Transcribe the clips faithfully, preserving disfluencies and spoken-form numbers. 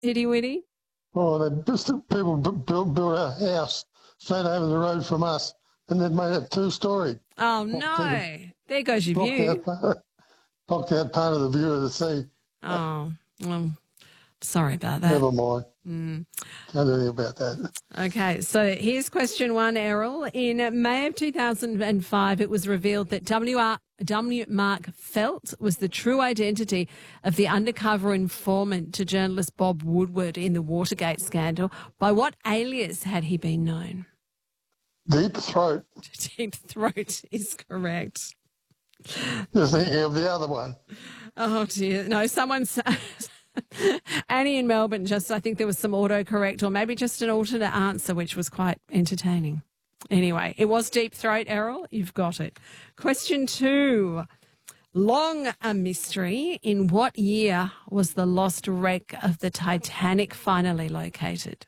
Itty Witty? Oh, they just people bu- built built a house straight over the road from us, and they'd made it two story. Oh, no. There goes your Blocked view. out, part- blocked out part of the view of the sea. Oh, well, sorry about that. Never mind. Mm. Can't do anything about that. Okay, so here's question one, Errol. In May of two thousand five, it was revealed that W. R. W. Mark Felt was the true identity of the undercover informant to journalist Bob Woodward in the Watergate scandal. By what alias had he been known? Deep Throat. Deep Throat is correct. You're thinking of the other one. Oh, dear. No, someone's... Annie in Melbourne, just I think there was some autocorrect or maybe just an alternate answer, which was quite entertaining. Anyway, it was Deep Throat, Errol. You've got it. Question two. Long a mystery. In what year was the lost wreck of the Titanic finally located?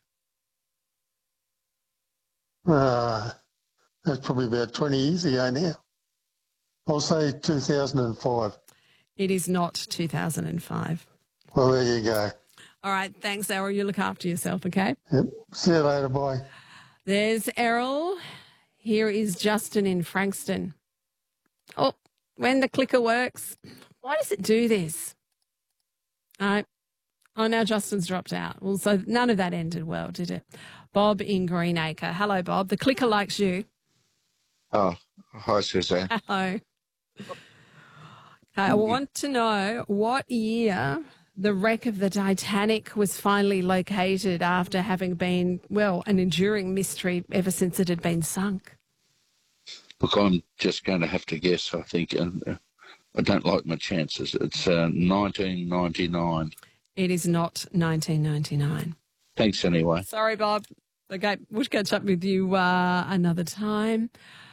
Uh, that's probably about twenty years ago now. I'll say two thousand five. It is not two thousand five. Well, there you go. All right. Thanks, Errol. You look after yourself, okay? Yep. See you later. Bye. There's Errol. Here is Justin in Frankston. Oh, when the clicker works, why does it do this? All right. Oh, now Justin's dropped out. Well, so none of that ended well, did it? Bob in Greenacre. Hello, Bob. The clicker likes you. Oh, hi, Suzanne. Hello. Okay, I want to know what year the wreck of the Titanic was finally located after having been, well, an enduring mystery ever since it had been sunk. Look, I'm just going to have to guess, I think, and uh, I don't like my chances. It's uh, nineteen ninety-nine. It is not nineteen ninety-nine. Thanks anyway. Sorry, Bob. Okay, we'll catch up with you uh, another time.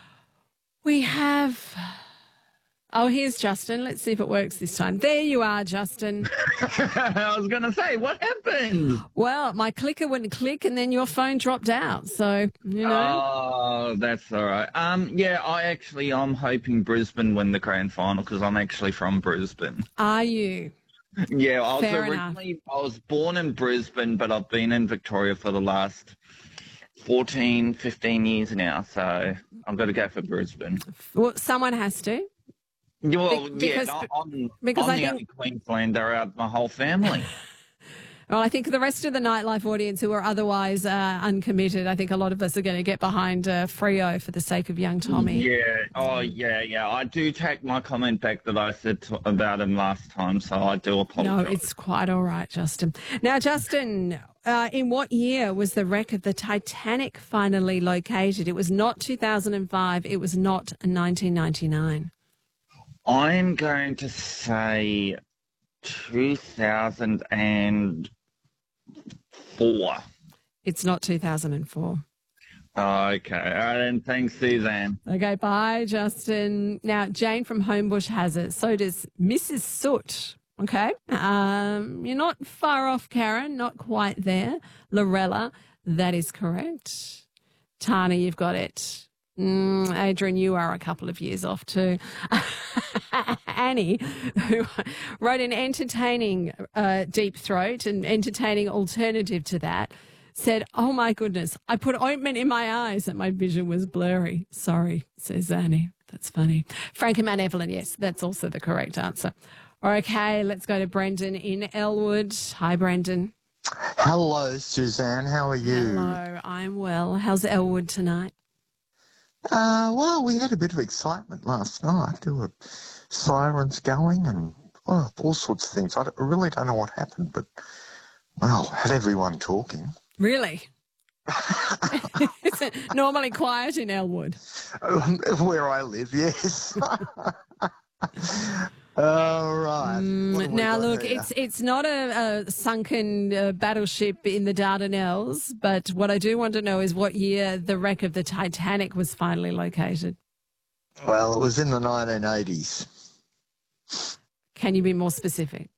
We have... Oh, here's Justin. Let's see if it works this time. There you are, Justin. I was going to say, what happened? Well, my clicker wouldn't click and then your phone dropped out. So, you know. Oh, that's all right. Um, yeah, I actually, I'm hoping Brisbane win the grand final because I'm actually from Brisbane. Are you? Yeah, I was Fair originally, enough. I was born in Brisbane, but I've been in Victoria for the last fourteen, fifteen years now. So I've got to go for Brisbane. Well, someone has to. Well, Be- because, yeah, I'm, because I'm I the think, only Queenslander out of my whole family. Well, I think the rest of the nightlife audience who are otherwise uh, uncommitted, I think a lot of us are going to get behind uh, Freo for the sake of young Tommy. Yeah, oh, yeah, yeah. I do take my comment back that I said to, about him last time, so I do apologise. No, it's quite all right, Justin. Now, Justin, uh, in what year was the wreck of the Titanic finally located? It was not two thousand five. It was not nineteen ninety-nine. I'm going to say two thousand four. It's not two thousand four. Okay. All right, then. Thanks, Suzanne. Okay, bye, Justin. Now, Jane from Homebush has it. So does Missus Soot. Okay. Um, you're not far off, Karen. Not quite there. Lorella, that is correct. Tana, you've got it. Mm, Adrian, you are a couple of years off too. Annie, who wrote an entertaining uh, Deep Throat, an entertaining alternative to that, said, oh my goodness, I put ointment in my eyes and my vision was blurry. Sorry, says Annie. That's funny. Frank and Mount Evelyn, yes, that's also the correct answer. Okay, let's go to Brendan in Elwood. Hi, Brendan. Hello, Suzanne. How are you? Hello, I'm well. How's Elwood tonight? Uh, well, we had a bit of excitement last night. There were sirens going and well, all sorts of things. I really don't know what happened, but, well, had everyone talking. Really? Is it normally quiet in Elwood? Where I live, yes. All right. Mm, now, look, here? it's it's not a, a sunken uh, battleship in the Dardanelles, but what I do want to know is what year the wreck of the Titanic was finally located. Well, it was in the nineteen eighties. Can you be more specific?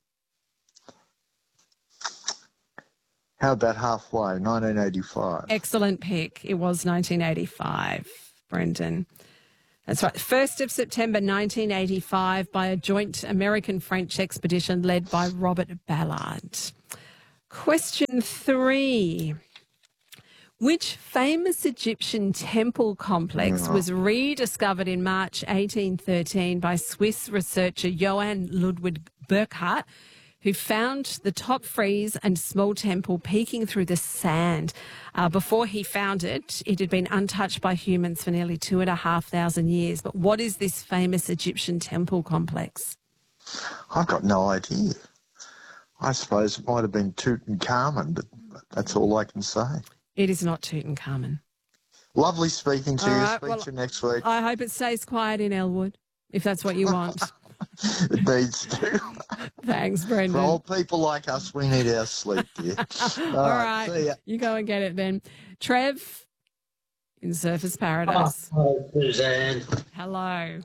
How about halfway, nineteen eighty-five? Excellent pick. It was nineteen eighty-five, Brendan. That's right. first of September nineteen eighty-five by a joint American-French expedition led by Robert Ballard. Question three. Which famous Egyptian temple complex was rediscovered in March eighteen thirteen by Swiss researcher Johann Ludwig Burckhardt, who found the top frieze and small temple peeking through the sand? Uh, before he found it, it had been untouched by humans for nearly two and a half thousand years. But what is this famous Egyptian temple complex? I've got no idea. I suppose it might have been Tutankhamun, but that's all I can say. It is not Tutankhamun. Lovely speaking to All you. right, Speak well, to you next week. I hope it stays quiet in Elwood, if that's what you want. It needs to. Thanks, For Brendan. old people like us, we need our sleep, dear. All, All right, right, see ya. you go and get it then. Trev in Surfers Paradise. Oh, Suzanne. Hello.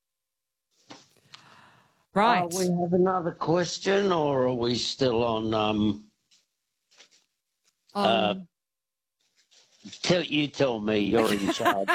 Right. Uh, we have another question, or are we still on? Um, uh, Um, tell you tell me. You're in charge.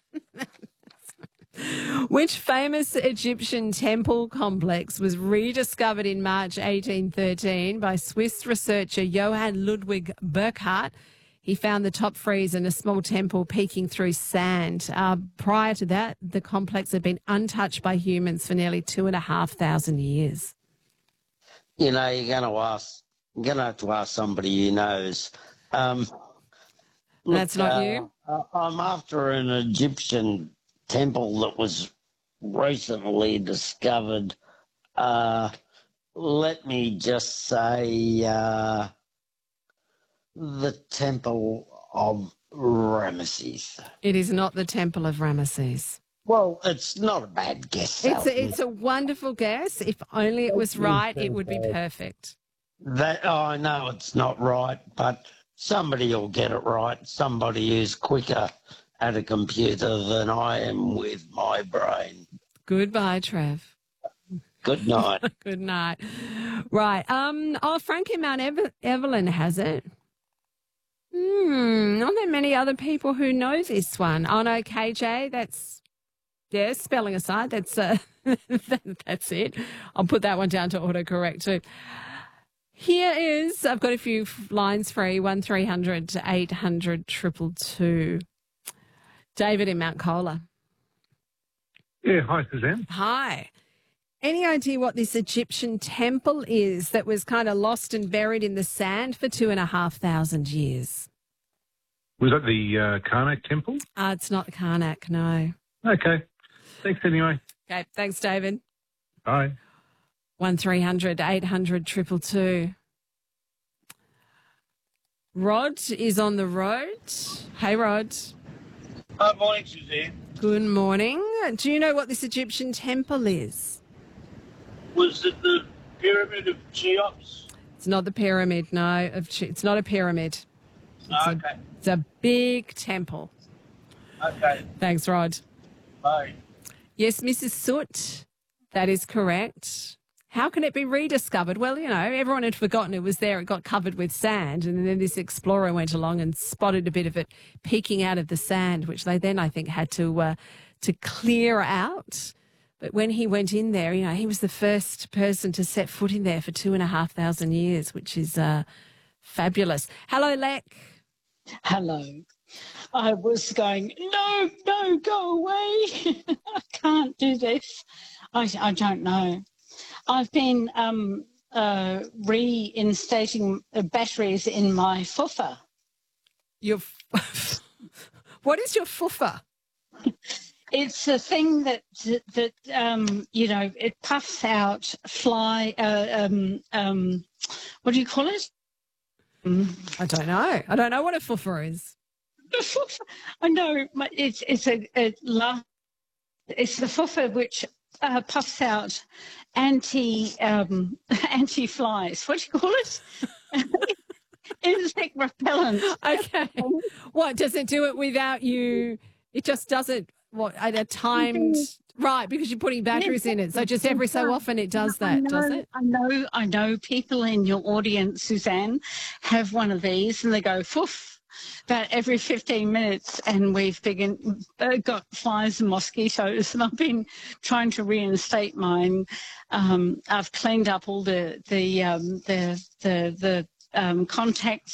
Which famous Egyptian temple complex was rediscovered in March eighteen thirteen by Swiss researcher Johann Ludwig Burckhardt? He found the top frieze and a small temple peeking through sand. Uh, prior to that, the complex had been untouched by humans for nearly two and a half thousand years. You know, you're going to ask. You're going to have to ask somebody who knows. Um, That's not uh, you? uh, I'm after an Egyptian temple that was recently discovered. Uh, let me just say uh, the Temple of Ramesses. It is not the Temple of Ramesses. Well, it's not a bad guess. It's Alison. a, it's a wonderful guess. If only it was right, it would be perfect. That oh, I know it's not right, but somebody will get it right. Somebody who's quicker at a computer than I am with my brain. Goodbye, Trev. Good night. Good night. Right. Um. Oh, Frank in Mount Ever- Evelyn has it. Hmm. Not that many other people who know this one. Oh no, K J. That's yeah. Spelling aside, that's uh, that's it. I'll put that one down to autocorrect too. Here is. I've got a few lines free. One three hundred to eight hundred triple two. David in Mount Cola. Yeah, hi, Suzanne. Hi. Any idea what this Egyptian temple is that was kind of lost and buried in the sand for two and a half thousand years? Was that the uh, Karnak temple? Uh, it's not the Karnak, no. Okay. Thanks anyway. Okay, thanks, David. Bye. One three hundred eight hundred triple two. Rod is on the road. Hey, Rod. Good morning, Suzanne. Good morning. Do you know what this Egyptian temple is? Was it the Pyramid of Cheops? It's not the pyramid, no. Of Che- It's not a pyramid. It's, Okay, a, it's a big temple. okay, Thanks, Rod. bye. Yes, Missus Soot, that is correct. How can it be rediscovered? Well, you know, everyone had forgotten it was there. It got covered with sand. And then this explorer went along and spotted a bit of it peeking out of the sand, which they then, I think, had to uh, to clear out. But when he went in there, you know, he was the first person to set foot in there for two and a half thousand years, which is uh, fabulous. Hello, Lek. Hello. I was going, no, no, go away. I can't do this. I, I don't know. I've been um, uh, reinstating uh, batteries in my fuffer. Your f- what is your fuffer? It's a thing that that um, you know, it puffs out fly. Uh, um, um, what do you call it? I don't know. I don't know what a fuffer is. I know it's it's a, a la- it's the fuffer which uh, puffs out anti um, anti flies. What do you call it? Insect repellent. Okay. What, does it do it without you? It just does it, what, at a timed, right, because you're putting batteries in it. So just every so often it does that, know, does it? I know, I know people in your audience, Suzanne, have one of these and they go, foof, about every fifteen minutes, and we've begin, uh, got flies and mosquitoes, and I've been trying to reinstate mine. Um, I've cleaned up all the, the, um, the, the, the um, contacts